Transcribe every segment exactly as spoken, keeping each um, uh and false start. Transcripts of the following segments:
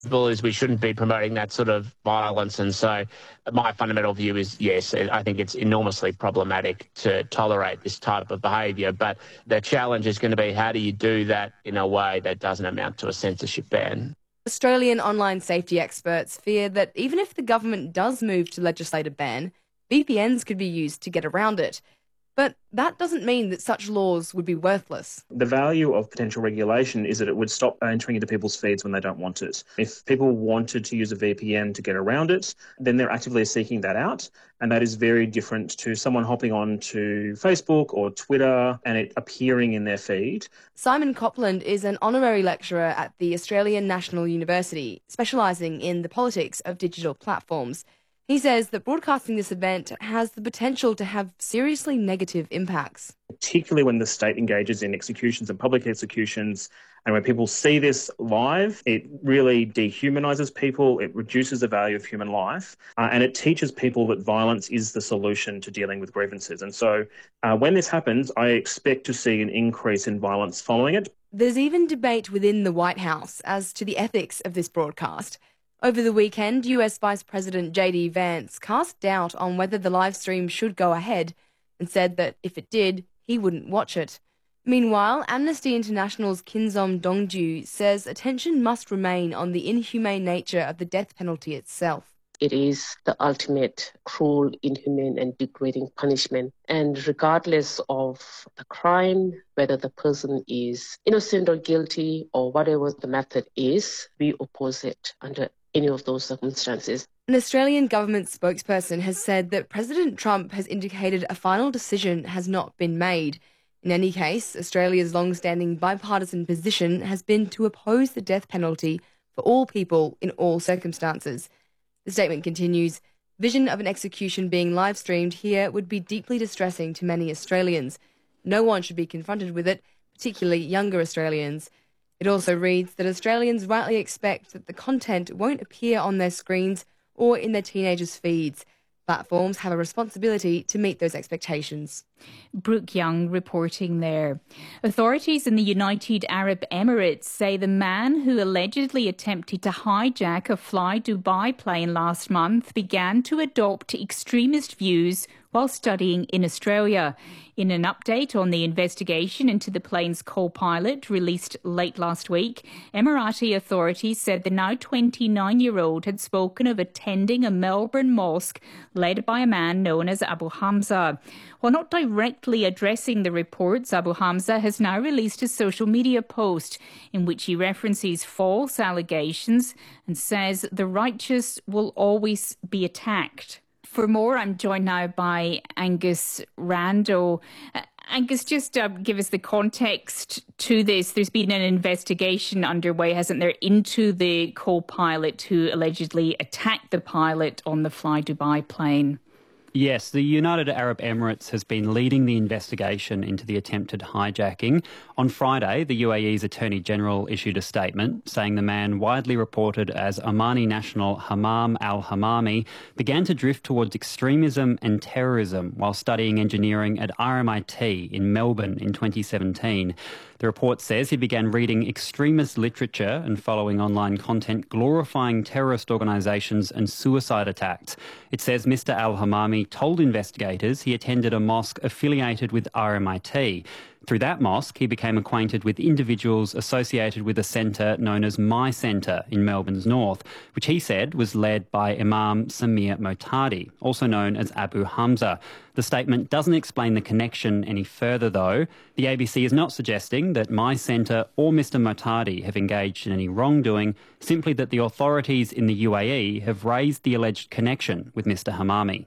Is we shouldn't be promoting that sort of violence. And so my fundamental view is, yes, I think it's enormously problematic to tolerate this type of behaviour. But the challenge is going to be, how do you do that in a way that doesn't amount to a censorship ban? Australian online safety experts fear that even if the government does move to legislate a ban, V P Ns could be used to get around it. But that doesn't mean that such laws would be worthless. The value of potential regulation is that it would stop entering into people's feeds when they don't want it. If people wanted to use a V P N to get around it, then they're actively seeking that out. And that is very different to someone hopping on to Facebook or Twitter and it appearing in their feed. Simon Copland is an honorary lecturer at the Australian National University, specialising in the politics of digital platforms. He says that broadcasting this event has the potential to have seriously negative impacts. Particularly when the state engages in executions and public executions, and when people see this live, it really dehumanises people, it reduces the value of human life, uh, and it teaches people that violence is the solution to dealing with grievances. And so uh, when this happens, I expect to see an increase in violence following it. There's even debate within the White House as to the ethics of this broadcast. Over the weekend, U S Vice President J D Vance cast doubt on whether the live stream should go ahead and said that if it did, he wouldn't watch it. Meanwhile, Amnesty International's Kinzom Dongju says attention must remain on the inhumane nature of the death penalty itself. It is the ultimate cruel, inhumane and degrading punishment. And regardless of the crime, whether the person is innocent or guilty or whatever the method is, we oppose it under any of those circumstances. An Australian government spokesperson has said that President Trump has indicated a final decision has not been made. In any case, Australia's long-standing bipartisan position has been to oppose the death penalty for all people in all circumstances. The statement continues, vision of an execution being live-streamed here would be deeply distressing to many Australians. No one should be confronted with it, particularly younger Australians. It also reads that Australians rightly expect that the content won't appear on their screens or in their teenagers' feeds. Platforms have a responsibility to meet those expectations. Brooke Young reporting there. Authorities in the United Arab Emirates say the man who allegedly attempted to hijack a Fly Dubai plane last month began to adopt extremist views while studying in Australia. In an update on the investigation into the plane's co-pilot released late last week, Emirati authorities said the now twenty-nine-year-old had spoken of attending a Melbourne mosque led by a man known as Abu Hamza. While not directly addressing the reports, Abu Hamza has now released a social media post in which he references false allegations and says the righteous will always be attacked. For more, I'm joined now by Angus Randall. Uh, Angus, just uh, give us the context to this. There's been an investigation underway, hasn't there, into the co-pilot who allegedly attacked the pilot on the Fly Dubai plane. Yes, the United Arab Emirates has been leading the investigation into the attempted hijacking. On Friday, the U A E's Attorney General issued a statement saying the man, widely reported as Omani national Hammam al-Hammami, began to drift towards extremism and terrorism while studying engineering at R M I T in Melbourne in twenty seventeen. The report says he began reading extremist literature and following online content glorifying terrorist organisations and suicide attacks. It says Mister al-Hammami told investigators he attended a mosque affiliated with R M I T. Through that mosque, he became acquainted with individuals associated with a centre known as My Centre in Melbourne's north, which he said was led by Imam Samir Motadi, also known as Abu Hamza. The statement doesn't explain the connection any further, though. The A B C is not suggesting that My Centre or Mister Motadi have engaged in any wrongdoing, simply that the authorities in the U A E have raised the alleged connection with Mister Hammami.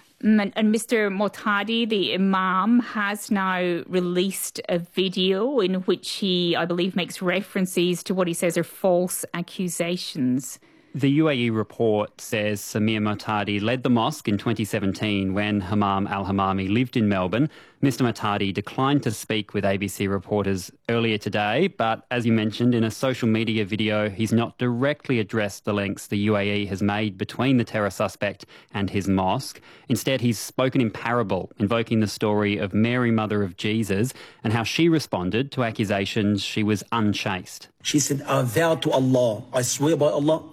And Mister Motadi, the Imam, has now released a video in which he, I believe, makes references to what he says are false accusations. The U A E report says Samir Motadi led the mosque in twenty seventeen when Hammam al-Hammami lived in Melbourne. Mister Motadi declined to speak with A B C reporters earlier today, but as you mentioned, in a social media video, he's not directly addressed the links the U A E has made between the terror suspect and his mosque. Instead, he's spoken in parable, invoking the story of Mary, Mother of Jesus, and how she responded to accusations she was unchaste. She said, I vow to Allah, I swear by Allah,